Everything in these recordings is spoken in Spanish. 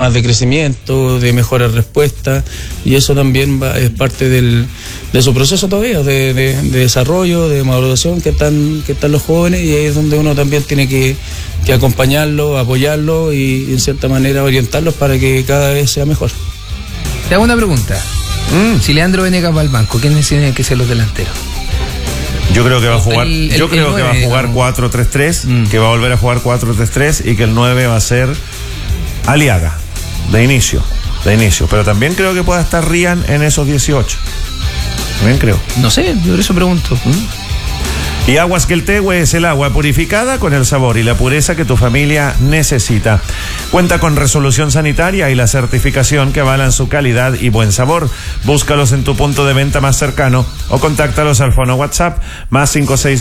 más de crecimiento, de mejores respuestas, y eso también es parte de su proceso todavía, de desarrollo, de maduración que están los jóvenes, y ahí es donde uno también tiene que acompañarlo, apoyarlo y en cierta manera orientarlos para que cada vez sea mejor. Te hago una pregunta. Si Leandro Venegas va al banco, ¿quiénes tienen que ser los delanteros? Yo creo que va a jugar, va a jugar 4-3-3, que va a volver a jugar 4-3-3 y que el 9 va a ser Aliaga, de inicio. Pero también creo que pueda estar Rian en esos 18. También creo. No sé, por eso pregunto. Y Aguas Queltehue es el agua purificada con el sabor y la pureza que tu familia necesita. Cuenta con resolución sanitaria y la certificación que avalan su calidad y buen sabor. Búscalos en tu punto de venta más cercano o contáctalos al fono WhatsApp más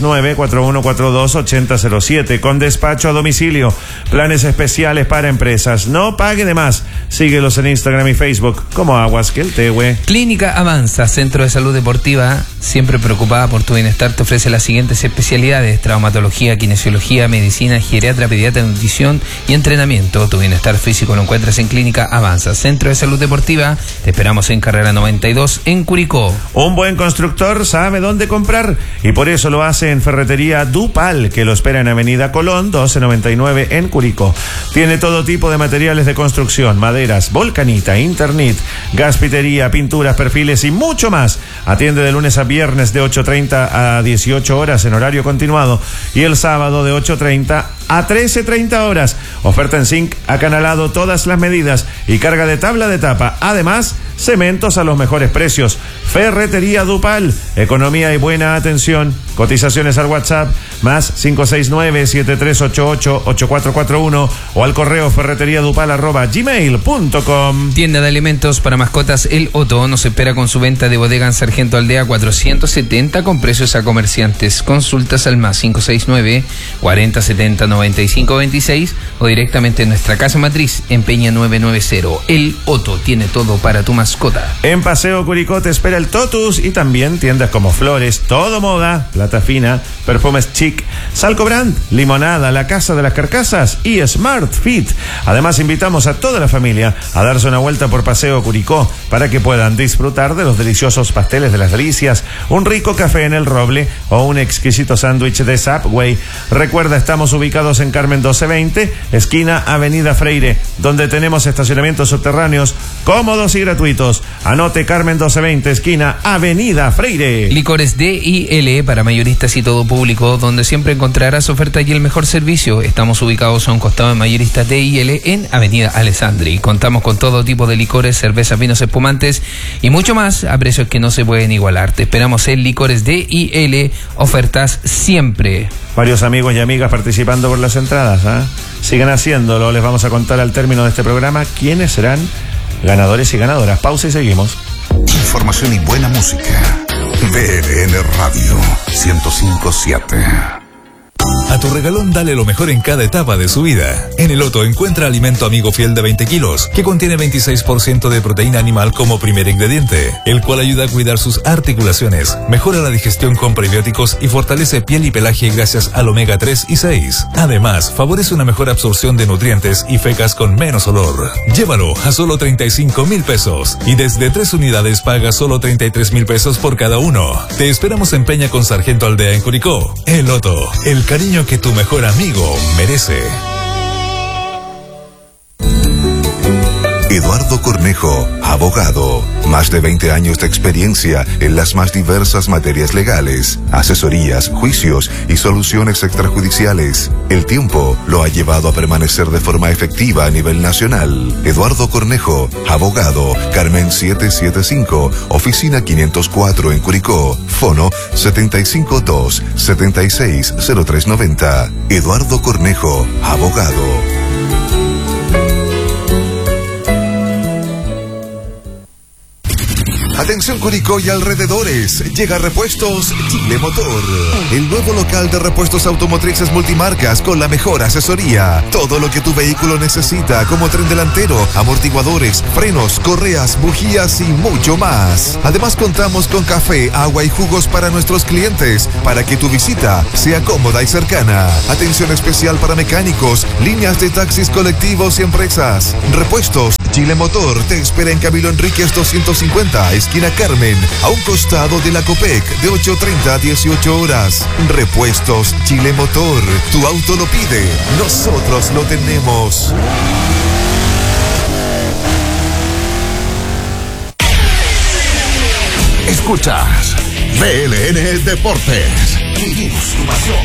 569-4142-8007 con despacho a domicilio. Planes especiales para empresas. No pague de más. Síguelos en Instagram y Facebook como Aguas Queltehue. Clínica Avanza, Centro de Salud Deportiva, siempre preocupada por tu bienestar, te ofrece las siguientes especialidades: traumatología, kinesiología, medicina, geriatra, pediatra, nutrición y entrenamiento. Tu bienestar físico lo encuentras en Clínica Avanza, Centro de Salud Deportiva. Te esperamos en Carrera 92 en Curicó. Un buen constructor sabe dónde comprar y por eso lo hace en Ferretería Dupal, que lo espera en Avenida Colón 1299 en Curicó. Tiene todo tipo de materiales de construcción, maderas, volcanita, Internet, gaspitería, pinturas, perfiles y mucho más. Atiende de lunes a viernes de 8:30 a 18 horas en horario continuado y el sábado de 8:30 a 13:30 horas. Oferta en zinc acanalado, todas las medidas y carga de tabla de tapa. Además, cementos a los mejores precios. Ferretería Dupal, economía y buena atención. Cotizaciones al WhatsApp más 569-7388-8441 o al correo ferreteriadupal@gmail.com. Tienda de alimentos para mascotas El Otto nos espera con su venta de bodega en Sargento Aldea 470 con precios a comerciantes. Consultas al más 569-4070-9526 o directamente en nuestra casa matriz en Peña 990. El Otto tiene todo para tu mascota. En Paseo Curicó te espera el Totus y también tiendas como Flores, Todo Moda, Plata Fina, Perfumes Chic, Salco Brand, Limonada, La Casa de las Carcasas y Smart Fit. Además, invitamos a toda la familia a darse una vuelta por Paseo Curicó para que puedan disfrutar de los deliciosos pasteles de las delicias, un rico café en el Roble o un exquisito sándwich de Subway. Recuerda, estamos ubicados en Carmen 1220, esquina Avenida Freire, donde tenemos estacionamientos subterráneos cómodos y gratuitos. Anote: Carmen 1220, esquina Avenida Freire. Licores D&L para mayoristas y todo público, donde siempre encontrarás oferta y el mejor servicio. Estamos ubicados a un costado de mayoristas D&L en Avenida Alessandri. Contamos con todo tipo de licores, cervezas, vinos, espumantes y mucho más a precios que no se pueden igualar. Te esperamos en Licores D&L, ofertas siempre. Varios amigos y amigas participando por las entradas, ¿eh? Sigan haciéndolo. Les vamos a contar al término de este programa quiénes serán ganadores y ganadoras. Pausa y seguimos. Información y buena música. BLN Radio 105.7. A tu regalón dale lo mejor en cada etapa de su vida. En el Otto encuentra alimento amigo fiel de 20 kilos, que contiene 26% de proteína animal como primer ingrediente, el cual ayuda a cuidar sus articulaciones, mejora la digestión con prebióticos y fortalece piel y pelaje gracias al omega 3 y 6. Además, favorece una mejor absorción de nutrientes y fecas con menos olor. Llévalo a solo 35,000 pesos y desde 3 unidades paga solo 33,000 pesos por cada uno. Te esperamos en Peña con Sargento Aldea en Curicó. El Otto, el cariño que tu mejor amigo merece. Eduardo Cornejo, abogado. Más de 20 años de experiencia en las más diversas materias legales, asesorías, juicios y soluciones extrajudiciales. El tiempo lo ha llevado a permanecer de forma efectiva a nivel nacional. Eduardo Cornejo, abogado, Carmen 775, oficina 504 en Curicó. Fono 752-760390. Eduardo Cornejo, abogado. Atención Curicó y alrededores, llega Repuestos Chile Motor, el nuevo local de repuestos automotrices multimarcas con la mejor asesoría. Todo lo que tu vehículo necesita, como tren delantero, amortiguadores, frenos, correas, bujías y mucho más. Además contamos con café, agua y jugos para nuestros clientes, para que tu visita sea cómoda y cercana. Atención especial para mecánicos, líneas de taxis colectivos y empresas. Repuestos Chile Motor te espera en Camilo Enríquez 250, esquina Carmen, a un costado de la Copec, de 8:30 a 18 horas. Repuestos Chile Motor, tu auto lo pide, nosotros lo tenemos. Escuchas BLN Deportes. Vivimos tu pasión.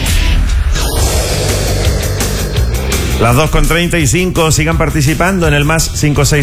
Las 2:35, sigan participando en el más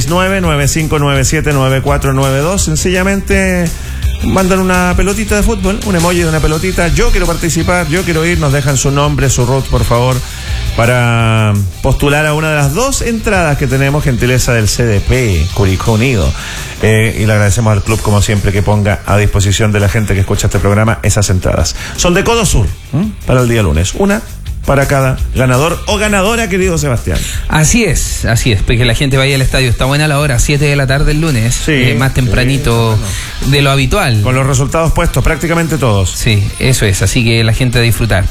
569-9597-9492. Sencillamente mandan una pelotita de fútbol, un emoji de una pelotita. Yo quiero participar, yo quiero ir. Nos dejan su nombre, su root, por favor, para postular a una de las 2 entradas que tenemos, gentileza del CDP, Curicó Unido. Y le agradecemos al club, como siempre, que ponga a disposición de la gente que escucha este programa esas entradas. Son de Codo Sur, para el día lunes. Una para cada ganador o ganadora, querido Sebastián. Así es, porque la gente vaya al estadio. Está buena la hora, 7 de la tarde el lunes, sí, más tempranito de lo habitual. Con los resultados puestos, prácticamente todos. Sí, eso es, así que la gente a disfrutar.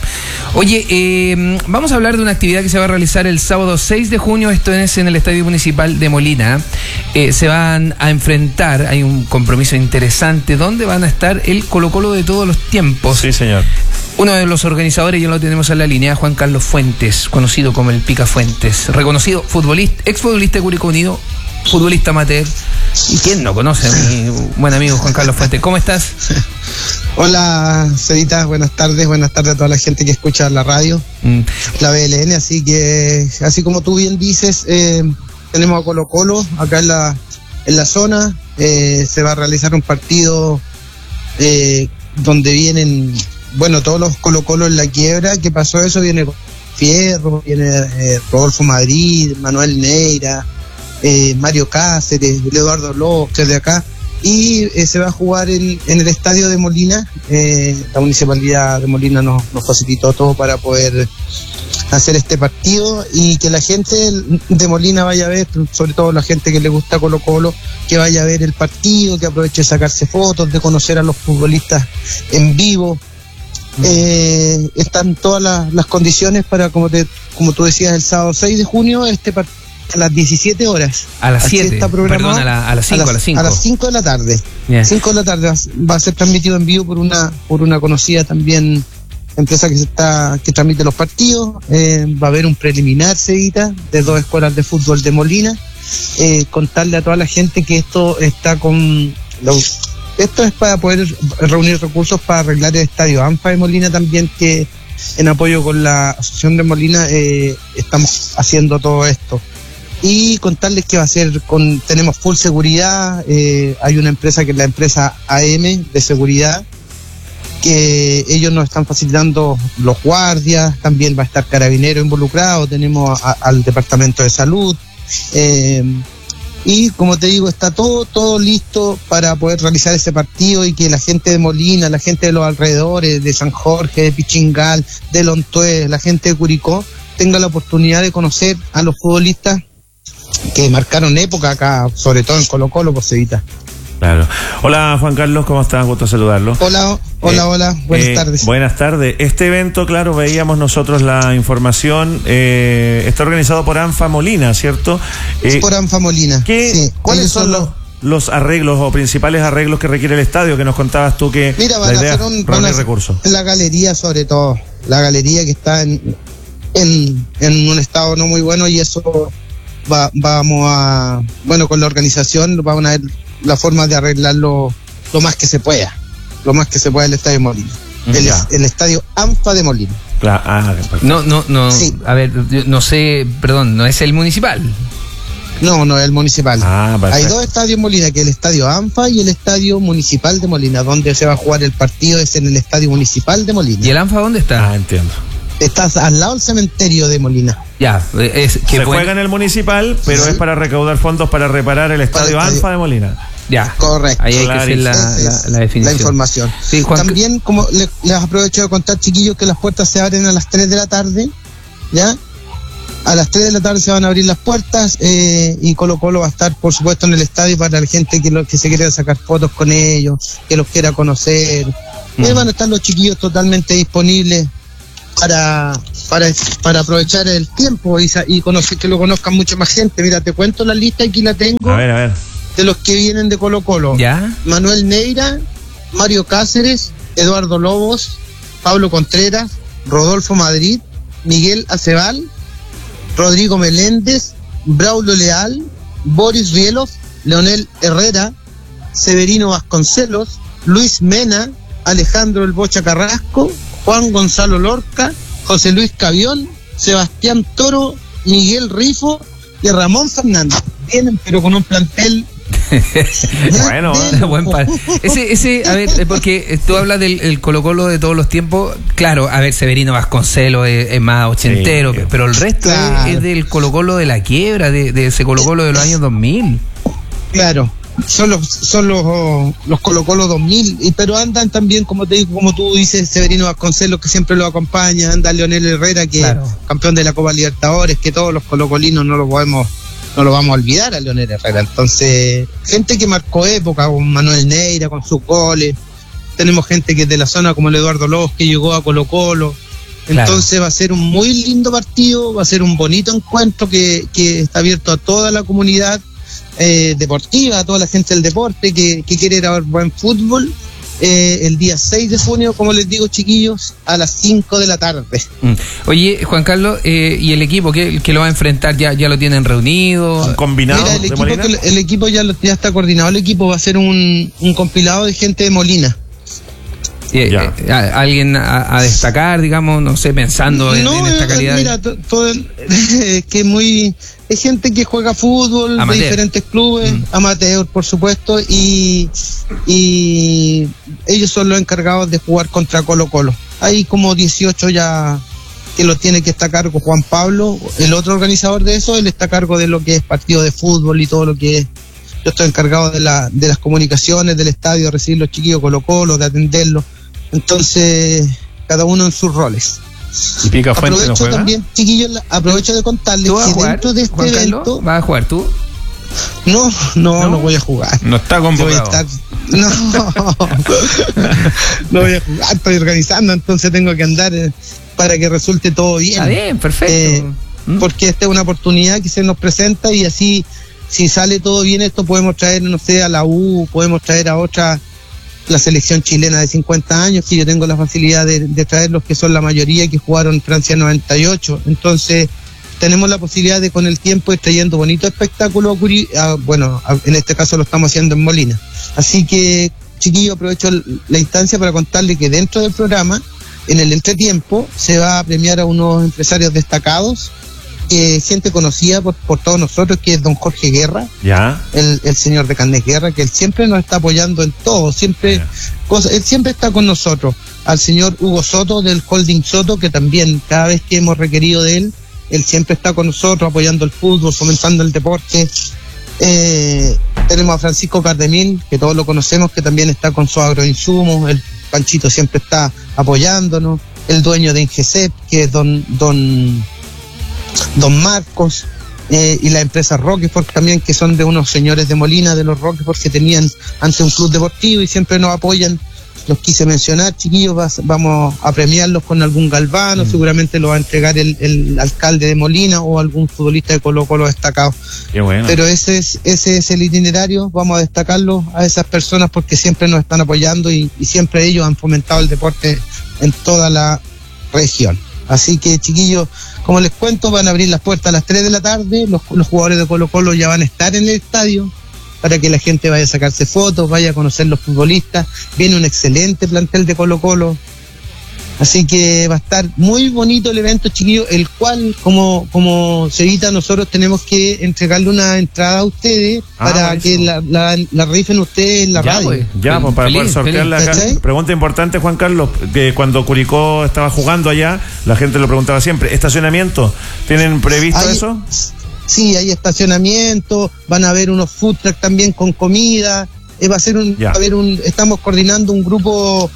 Oye, vamos a hablar de una actividad que se va a realizar el sábado 6 de junio, esto es en el Estadio Municipal de Molina. Se van a enfrentar, hay un compromiso interesante, donde van a estar el Colo-Colo de todos los tiempos. Sí, señor. Uno de los organizadores, ya lo tenemos en la línea, Juan Carlos Fuentes, conocido como el Pica Fuentes, reconocido futbolista, exfutbolista de Curicó Unido, futbolista amateur. ¿Y quién no conoce a mi buen amigo Juan Carlos Fuentes? ¿Cómo estás? Hola, Cevita, buenas tardes a toda la gente que escucha la radio, la BLN, así que, así como tú bien dices, tenemos a Colo-Colo acá en la zona. Se va a realizar un partido donde vienen, bueno, todos los Colo-Colo en la quiebra. ¿Qué pasó eso? Viene Fierro, viene Rodolfo Madrid, Manuel Neira, Mario Cáceres, Eduardo López, que es de acá, y se va a jugar en el estadio de Molina. La municipalidad de Molina nos facilitó todo para poder hacer este partido y que la gente de Molina vaya a ver, sobre todo la gente que le gusta Colo-Colo, que vaya a ver el partido, que aproveche de sacarse fotos, de conocer a los futbolistas en vivo. Están todas las condiciones para, como tú decías, el sábado 6 de junio, este partido a las 17 horas. A las 7, perdón, a las 5. A las 5 de la tarde. Yeah. 5 de la tarde va a ser transmitido en vivo por una conocida también empresa que transmite los partidos. Va a haber un preliminar, Cevita, de 2 escuelas de fútbol de Molina. Contarle a toda la gente que esto está esto es para poder reunir recursos para arreglar el estadio ANFA de Molina también, que en apoyo con la Asociación de Molina estamos haciendo todo esto. Y contarles que va a ser tenemos full seguridad. Hay una empresa que es la empresa AM de seguridad, que ellos nos están facilitando los guardias. También va a estar Carabinero involucrado, tenemos al Departamento de Salud. Y como te digo, está todo listo para poder realizar ese partido, y que la gente de Molina, la gente de los alrededores, de San Jorge, de Pichingal, de Lontué, la gente de Curicó, tenga la oportunidad de conocer a los futbolistas que marcaron época acá, sobre todo en Colo-Colo, por Cevita. Claro. Hola, Juan Carlos, ¿cómo estás? Gusto saludarlo. Hola, buenas tardes. Buenas tardes. Este evento, claro, veíamos nosotros la información, está organizado por ANFA Molina, ¿cierto? Por ANFA Molina. Sí. ¿Cuáles son los arreglos o principales arreglos que requiere el estadio? Que nos contabas tú que mira, la idea es reunir recursos. La galería, sobre todo, la galería que está en un estado no muy bueno, y eso vamos a, bueno, con la organización vamos a ver la forma de arreglarlo lo más que se pueda el estadio Molina, el estadio ANFA de Molina. Claro, no, sí. A ver, no sé, perdón, no es el municipal. No, es el municipal. Hay 2 estadios en Molina, que es el estadio ANFA y el estadio municipal de Molina. Donde se va a jugar el partido es en el estadio municipal de Molina. ¿Y el ANFA dónde está? Entiendo. Estás al lado del cementerio de Molina. Ya, se juega en el municipal, pero sí, es para recaudar fondos para reparar el estadio ANFA de Molina. Ya, correcto. Ahí hay que hacer la definición. La información. Sí, también, como les aprovecho de contar, chiquillos, que las puertas se abren a las 3 de la tarde, ¿ya? A las 3 de la tarde se van a abrir las puertas, y Colo-Colo va a estar, por supuesto, en el estadio para la gente que se quiera sacar fotos con ellos, que los quiera conocer. Van a estar los chiquillos totalmente disponibles para aprovechar el tiempo y conocer, que lo conozcan mucha más gente. Mira, te cuento la lista, aquí la tengo. A ver. De los que vienen de Colo-Colo. ¿Ya? Manuel Neira, Mario Cáceres, Eduardo Lobos, Pablo Contreras, Rodolfo Madrid, Miguel Acebal, Rodrigo Meléndez, Braulio Leal, Boris Rielov, Leonel Herrera, Severino Vasconcelos, Luis Mena, Alejandro El Bocha Carrasco, Juan Gonzalo Lorca, José Luis Cavión, Sebastián Toro, Miguel Rifo y Ramón Fernández. Vienen pero con un plantel bueno, ese, a ver, porque tú hablas del Colo-Colo de todos los tiempos. Claro, a ver, Severino Vasconcelos es más ochentero, sí, pero el resto es del Colo-Colo de la quiebra, de ese Colo-Colo de los años 2000. Claro, son los Colo-Colo 2000, pero andan también, como te digo, como tú dices, Severino Vasconcelos, que siempre lo acompaña, anda Leonel Herrera, que es campeón de la Copa Libertadores, que todos los colocolinos no lo vamos a olvidar a Leonel Herrera. Entonces, gente que marcó época, con Manuel Neira, con sus goles. Tenemos gente que es de la zona, como el Eduardo Lobos, que llegó a Colo-Colo. Entonces va a ser un muy lindo partido, va a ser un bonito encuentro que está abierto a toda la comunidad deportiva, a toda la gente del deporte que quiere ir a ver buen fútbol. El día 6 de junio, como les digo, chiquillos, a las 5 de la tarde. Oye, Juan Carlos, ¿y el equipo que lo va a enfrentar ya lo tienen reunido? ¿Un combinado? Mira, el equipo ya está coordinado. El equipo va a ser un compilado de gente de Molina. ¿Alguien a destacar, digamos, no sé, pensando en esta calidad? Mira, que es gente que juega fútbol amateur, de diferentes clubes, amateur, por supuesto, y ellos son los encargados de jugar contra Colo-Colo. Hay como 18 ya que lo tiene que estar a cargo Juan Pablo, el otro organizador de eso. Él está a cargo de lo que es partido de fútbol y todo lo que es. Yo estoy encargado de las comunicaciones del estadio, de recibir los chiquillos Colo-Colo, de atenderlos. Entonces, cada uno en sus roles. ¿Y Pica Fuente aprovecho no juega? También, chiquillos, aprovecho de contarles que dentro de este evento... ¿Vas a jugar tú? No voy a jugar. No está convocado. No voy a jugar, estoy organizando, entonces tengo que andar para que resulte todo bien. Está bien, perfecto. Porque esta es una oportunidad que se nos presenta, y así, si sale todo bien, esto podemos traer, no sé, a la U, podemos traer a otra, la selección chilena de 50 años, que yo tengo la facilidad de traer los que son la mayoría que jugaron Francia 98. Entonces tenemos la posibilidad de, con el tiempo, ir trayendo bonitos espectáculos. En este caso lo estamos haciendo en Molina. Así que, chiquillos, aprovecho la instancia para contarles que dentro del programa, en el entretiempo, se va a premiar a unos empresarios destacados, gente conocida por todos nosotros, que es don Jorge Guerra, el señor de Carnes Guerra, que él siempre nos está apoyando en todo, él siempre está con nosotros. Al señor Hugo Soto, del Holding Soto, que también cada vez que hemos requerido de él siempre está con nosotros, apoyando el fútbol, fomentando el deporte. Tenemos a Francisco Cardemil, que todos lo conocemos, que también está con su agroinsumos. El Panchito siempre está apoyándonos. El dueño de Ingesep, que es don Marcos, y la empresa Roquefort también, que son de unos señores de Molina, de los Roquefort, que tenían antes un club deportivo y siempre nos apoyan. Los quise mencionar, chiquillos. Vamos a premiarlos con algún galvano, seguramente lo va a entregar el alcalde de Molina o algún futbolista de Colo-Colo destacado. Qué bueno. Pero ese es el itinerario. Vamos a destacarlos a esas personas porque siempre nos están apoyando y siempre ellos han fomentado el deporte en toda la región. Así que, chiquillos, como les cuento, van a abrir las puertas a las 3 de la tarde. Los jugadores de Colo-Colo ya van a estar en el estadio para que la gente vaya a sacarse fotos, vaya a conocer los futbolistas. Viene un excelente plantel de Colo-Colo. Así que va a estar muy bonito el evento, chiquillos, el cual, como Cevita, nosotros tenemos que entregarle una entrada a ustedes para que la rifen ustedes en la radio. Pues para poder sortearla acá. Pregunta importante, Juan Carlos, que cuando Curicó estaba jugando allá, la gente lo preguntaba siempre, ¿estacionamiento? ¿Tienen previsto eso? Sí, hay estacionamiento, van a haber unos food trucks también con comida. Estamos coordinando un grupo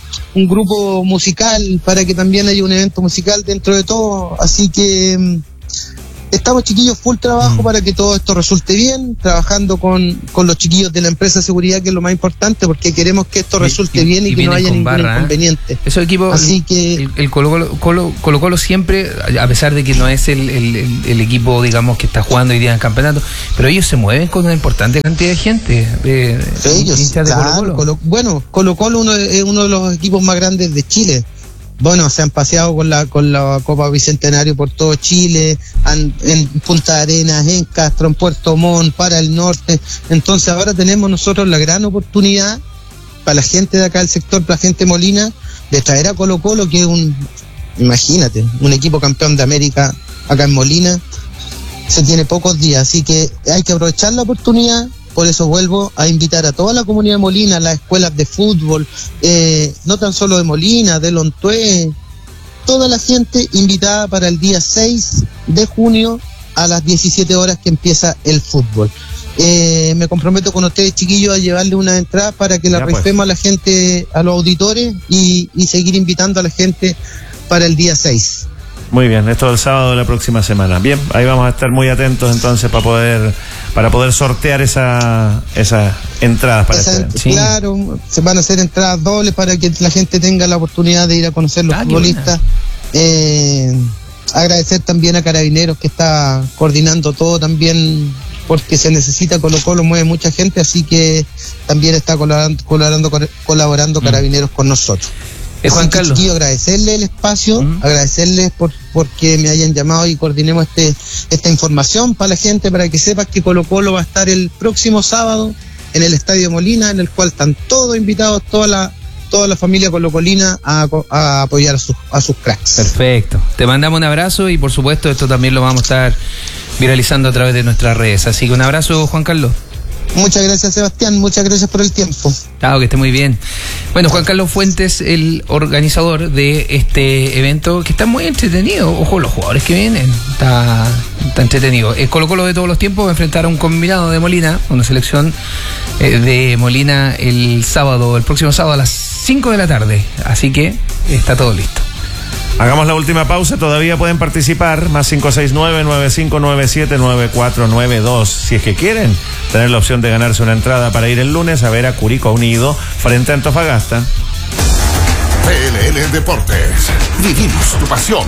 musical para que también haya un evento musical dentro de todo, así que estamos, chiquillos, full trabajo para que todo esto resulte bien, trabajando con los chiquillos de la empresa de seguridad, que es lo más importante, porque queremos que esto resulte bien y que no haya ningún inconveniente. Esos equipos, así que el Colo-Colo siempre, a pesar de que no es el equipo, digamos, que está jugando hoy día en el campeonato, pero ellos se mueven con una importante cantidad de gente, ellos, hinchas de Colo-Colo. Bueno, Colo-Colo es uno de los equipos más grandes de Chile. Bueno, se han paseado con la Copa Bicentenario por todo Chile, en Punta Arenas, en Castro, en Puerto Montt, para el norte. Entonces ahora tenemos nosotros la gran oportunidad para la gente de acá del sector, para la gente de Molina, de traer a Colo-Colo, que es imagínate, un equipo campeón de América acá en Molina. Se tiene pocos días, así que hay que aprovechar la oportunidad. Por eso vuelvo a invitar a toda la comunidad de Molina, las escuelas de fútbol, no tan solo de Molina, de Lontué, toda la gente invitada para el día 6 de junio a las 17 horas que empieza el fútbol. Me comprometo con ustedes, chiquillos, a llevarle una entrada para que la rifemos a la gente, a los auditores, y seguir invitando a la gente para el día 6. Muy bien, esto es el sábado de la próxima semana. Bien, ahí vamos a estar muy atentos entonces para poder sortear esas entradas para Claro, se van a hacer entradas dobles para que la gente tenga la oportunidad de ir a conocer los futbolistas. Agradecer también a Carabineros, que está coordinando todo también, porque se necesita. Colo-Colo mueve mucha gente, así que también está colaborando Carabineros con nosotros. Juan Carlos, chiquillo, agradecerle el espacio, agradecerles porque me hayan llamado y coordinemos esta información para la gente, para que sepas que Colo-Colo va a estar el próximo sábado en el Estadio Molina, en el cual están todos invitados, toda la familia colocolina a apoyar a sus cracks. Perfecto. Te mandamos un abrazo y por supuesto esto también lo vamos a estar viralizando a través de nuestras redes. Así que un abrazo, Juan Carlos. Muchas gracias, Sebastián, muchas gracias por el tiempo. Claro, que esté muy bien. Bueno, Juan Carlos Fuentes, el organizador de este evento, que está muy entretenido. Ojo, los jugadores que vienen, está entretenido. Es Colo-Colo de todos los tiempos, va a enfrentar a un combinado de Molina, una selección de Molina el próximo sábado a las 5 de la tarde. Así que está todo listo. Hagamos la última pausa, todavía pueden participar, más 569-9597-9492, si es que quieren tener la opción de ganarse una entrada para ir el lunes a ver a Curicó Unido frente a Antofagasta. PLN Deportes, vivimos tu pasión.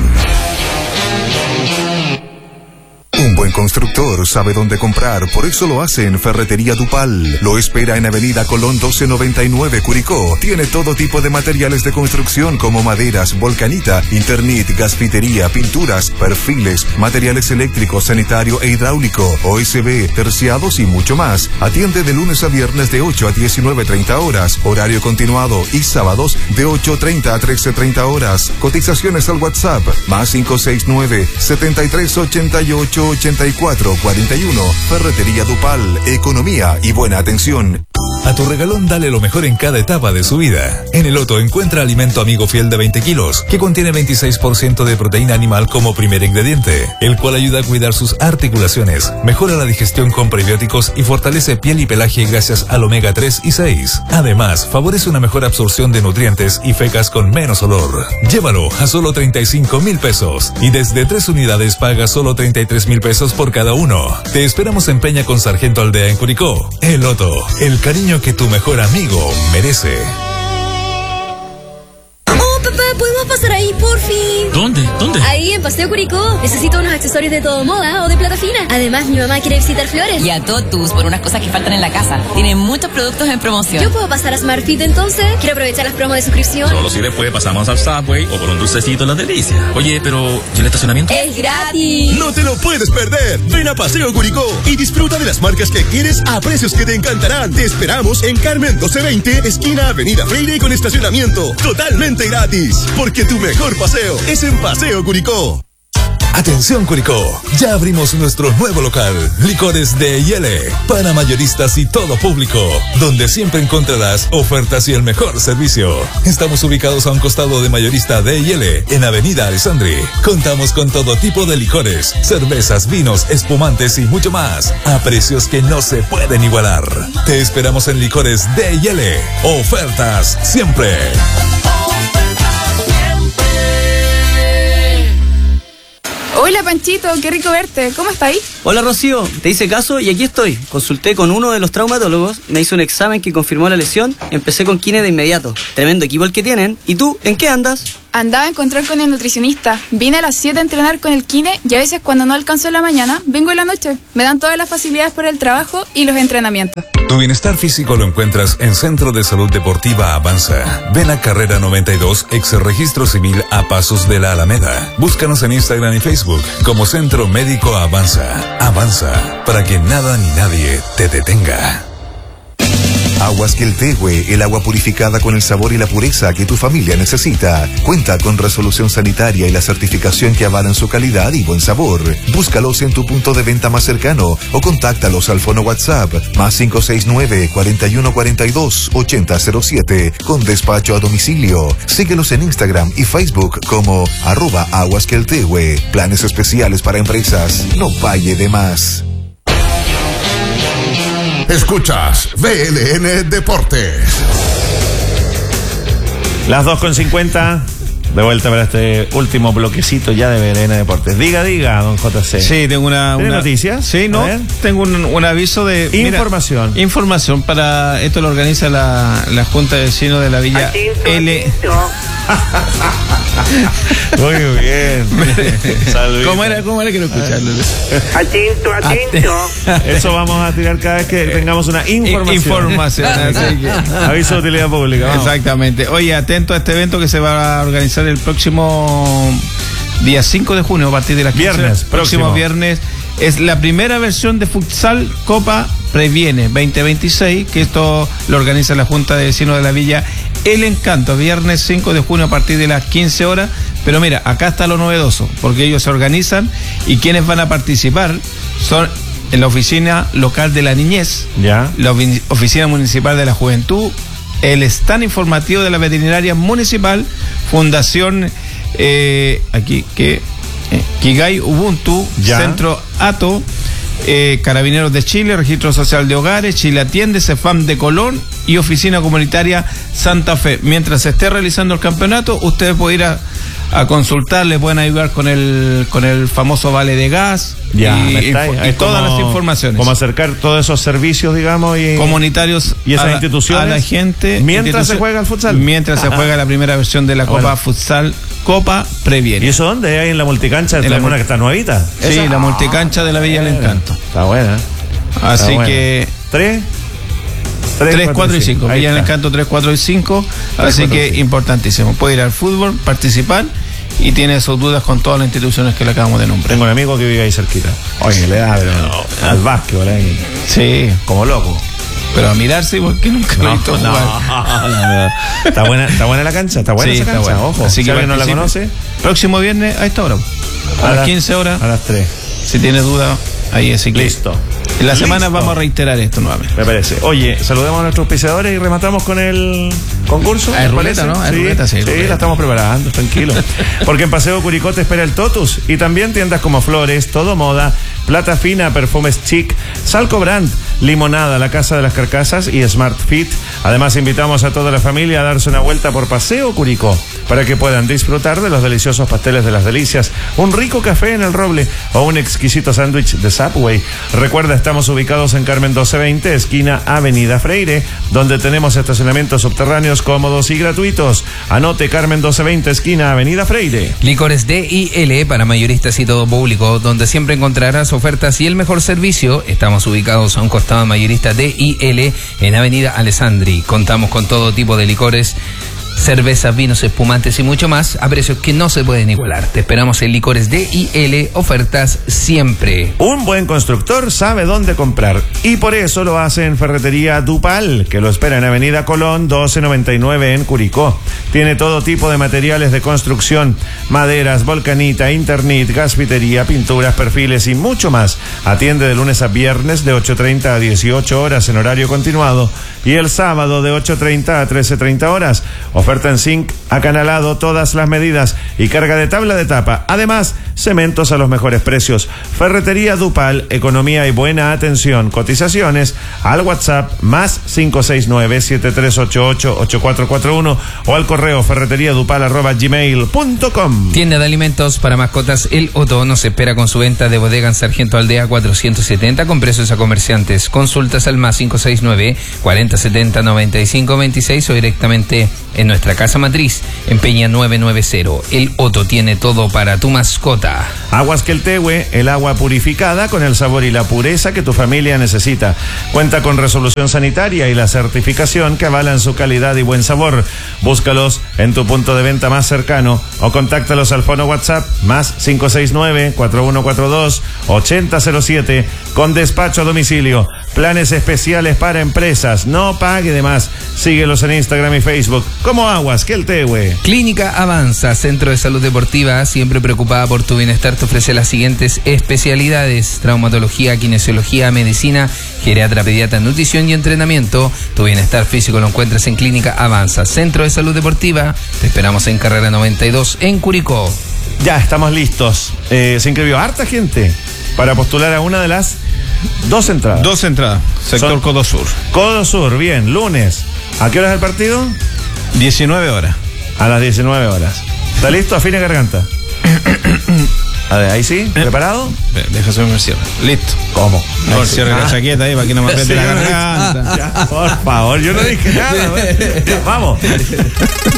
Un buen constructor sabe dónde comprar, por eso lo hace en Ferretería Dupal. Lo espera en Avenida Colón 1299, Curicó. Tiene todo tipo de materiales de construcción como maderas, volcanita, Internet, gasfitería, pinturas, perfiles, materiales eléctricos, sanitario e hidráulico, OSB, terciados y mucho más. Atiende de lunes a viernes de 8 a 19:30 horas, horario continuado, y sábados de 8:30 a 13:30 horas. Cotizaciones al WhatsApp, más 569-7388-8441. Ferretería Dupal, economía y buena atención. A tu regalón dale lo mejor en cada etapa de su vida. En el Loto encuentra alimento amigo fiel de 20 kilos, que contiene 26% de proteína animal como primer ingrediente, el cual ayuda a cuidar sus articulaciones, mejora la digestión con prebióticos y fortalece piel y pelaje gracias al omega 3 y 6. Además, favorece una mejor absorción de nutrientes y fecas con menos olor. Llévalo a solo 35,000 pesos y desde 3 unidades paga solo 33,000 pesos por cada uno. Te esperamos en Peña con Sargento Aldea en Curicó. El Loto, el cariño que tu mejor amigo merece. Oh, papá, ¿podemos pasar ahí, por fin? ¿Dónde? Ahí, en Paseo Curicó. Necesito unos accesorios de todo moda o de plata fina. Además, mi mamá quiere visitar Flores. Y a Totus por unas cosas que faltan en la casa. Tienen muchos productos en promoción. ¿Yo puedo pasar a Smartfit entonces? Quiero aprovechar las promos de suscripción. Solo si después pasamos al Subway o por un dulcecito en la delicia. Oye, pero ¿y el estacionamiento? ¡Es gratis! ¡No te lo puedes perder! Ven a Paseo Curicó y disfruta de las marcas que quieres a precios que te encantarán. Te esperamos en Carmen 1220, esquina Avenida Freire, con estacionamiento totalmente gratis. Porque tu mejor paseo es en Paseo Curicó. Atención Curicó, ya abrimos nuestro nuevo local, Licores D&L, para mayoristas y todo público, donde siempre encontrarás ofertas y el mejor servicio. Estamos ubicados a un costado de Mayorista D&L, en Avenida Alessandri. Contamos con todo tipo de licores, cervezas, vinos, espumantes y mucho más, a precios que no se pueden igualar. Te esperamos en Licores D&L, ofertas siempre. Hola, Hola Panchito, qué rico verte. ¿Cómo está ahí? Hola Rocío, te hice caso y aquí estoy. Consulté con uno de los traumatólogos, me hizo un examen que confirmó la lesión, empecé con kine de inmediato. Tremendo equipo el que tienen. ¿Y tú, en qué andas? Andaba a encontrar con el nutricionista. Vine a las 7 a entrenar con el kine y a veces cuando no alcanzo en la mañana, vengo en la noche. Me dan todas las facilidades por el trabajo y los entrenamientos. Tu bienestar físico lo encuentras en Centro de Salud Deportiva Avanza. Ven a Carrera 92, ex Registro Civil a Pasos de la Alameda. Búscanos en Instagram y Facebook como Centro Médico Avanza. Avanza, para que nada ni nadie te detenga. Aguas Queltehue, el agua purificada con el sabor y la pureza que tu familia necesita. Cuenta con resolución sanitaria y la certificación que avalan su calidad y buen sabor. Búscalos en tu punto de venta más cercano o contáctalos al fono WhatsApp más 569-4142-8007 con despacho a domicilio. Síguelos en Instagram y Facebook como @aguasqueltehue. Planes especiales para empresas. No pague de más. Escuchas BLN Deportes. Las 2:50. De vuelta para este último bloquecito ya de BLN Deportes. Diga, don JC. Sí, tengo una noticias. Sí, no, tengo un aviso de información. Información para esto lo organiza la Junta de Vecinos de la Villa L. Muy bien. ¿Cómo era que no escucharlo? Atento. Eso vamos a tirar cada vez que tengamos una información. Así que, aviso de utilidad pública. Vamos. Exactamente. Oye, atento a este evento que se va a organizar el próximo día 5 de junio a partir de las 15. Próximo viernes. Es la primera versión de Futsal Copa Previene 2026, que esto lo organiza la Junta de Vecinos de la Villa El Encanto, viernes 5 de junio a partir de las 15 horas. Pero mira, acá está lo novedoso, porque ellos se organizan y quienes van a participar son en la Oficina Local de la Niñez, la Oficina Municipal de la Juventud, el stand informativo de la Veterinaria Municipal, Fundación Kigai Ubuntu, Centro ATO, Carabineros de Chile, Registro Social de Hogares, Chile Atiende, CEFAM de Colón y Oficina Comunitaria Santa Fe. Mientras se esté realizando el campeonato, ustedes pueden ir a consultar, les pueden ayudar con el famoso vale de gas y todas las informaciones. Como acercar todos esos servicios, digamos, y comunitarios y esas instituciones a la gente mientras se juega el futsal. Mientras se juega la primera versión de la Copa Futsal Copa Previene. ¿Y eso dónde? ¿Hay en la multicancha? ¿Es una que está nuevita? Sí, la multicancha de la Villa del Encanto. Está buena. Así que 3, 4 y 5. Villa del Encanto 3, 4 y 5. Así que importantísimo. Puede ir al fútbol, participar y tiene sus dudas con todas las instituciones que le acabamos de nombrar. Tengo un amigo que vive ahí cerquita. Oye, le da al básquetbol ahí. Sí. Como loco. Pero a mirarse porque nunca lo he visto jugar. Está buena la cancha, está buena esa cancha, buena. Ojo. Así que alguien no la conoce. Próximo viernes a esta hora. A las 15 horas. A las 3. Si tiene duda, ahí así que. Listo. En la semana vamos a reiterar esto nuevamente. Me parece. Oye, saludemos a nuestros auspiciadores y rematamos con el concurso. Hay ruleta, ¿no? Sí, ruleta, sí, la estamos preparando, tranquilo. Porque en Paseo Curicó te espera el Totus y también tiendas como Flores, Todo Moda, Plata Fina, Perfumes Chic, Salco Brand, Limonada, La Casa de las Carcasas y Smart Fit. Además, invitamos a toda la familia a darse una vuelta por Paseo Curicó para que puedan disfrutar de los deliciosos pasteles de las delicias, un rico café en el Roble o un exquisito sándwich de Subway. Recuerda, estamos ubicados en Carmen 1220, esquina Avenida Freire, donde tenemos estacionamientos subterráneos cómodos y gratuitos. Anote: Carmen 1220, esquina Avenida Freire. Licores DIL para mayoristas y todo público, donde siempre encontrarás ofertas y el mejor servicio. Estamos ubicados a un costado de mayorista DIL en Avenida Alessandri. Contamos con todo tipo de licores, cervezas, vinos, espumantes y mucho más a precios que no se pueden igualar. Te esperamos en Licores DIL, ofertas siempre. Un buen constructor sabe dónde comprar y por eso lo hace en Ferretería Dupal, que lo espera en Avenida Colón 1299 en Curicó. Tiene todo tipo de materiales de construcción, maderas, volcanita, Internet, gasfitería, pinturas, perfiles y mucho más. Atiende de lunes a viernes de 8:30 a 18 horas en horario continuado y el sábado de 8:30 a 13:30 horas. Oferta en zinc acanalado, todas las medidas y carga de tabla de tapa. Además, cementos a los mejores precios. Ferretería Dupal, economía y buena atención. Cotizaciones al WhatsApp más 569-7388-8441 o al correo ferreteriadupal@gmail.com. Tienda de alimentos para mascotas El Otto nos espera con su venta de bodega en Sargento Aldea 470 con precios a comerciantes. Consultas al más 569-4070-9526 o directamente en nuestra casa matriz en Peña 990. El Otto tiene todo para tu mascota. Aguas Queltehue, el agua purificada con el sabor y la pureza que tu familia necesita. Cuenta con resolución sanitaria y la certificación que avalan su calidad y buen sabor. Búscalos en tu punto de venta más cercano o contáctalos al fono WhatsApp más 569-4142-8007 con despacho a domicilio. Planes especiales para empresas. No pague de más. Síguelos en Instagram y Facebook como Aguas Queltehue. Clínica Avanza, centro de salud deportiva, siempre preocupada por tu bienestar, te ofrece las siguientes especialidades: traumatología, kinesiología, medicina, geriatra, pediatra, nutrición y entrenamiento. Tu bienestar físico lo encuentras en Clínica Avanza, centro de salud deportiva. Te esperamos en carrera 92 en Curicó. Ya estamos listos. Se inscribió harta gente para postular a una de las dos entradas. Dos entradas, sector Codo Sur. Codo Sur, bien, lunes. ¿A qué hora es el partido? 19 horas. A las 19 horas. ¿Está listo? Afine garganta. A ver, ahí sí, ¿preparado? Deja subirme el cierre. Listo. ¿Cómo? No, cierre la chaqueta ahí para que no me apriete la garganta. Ya, por favor, yo no dije nada. Ya, vamos.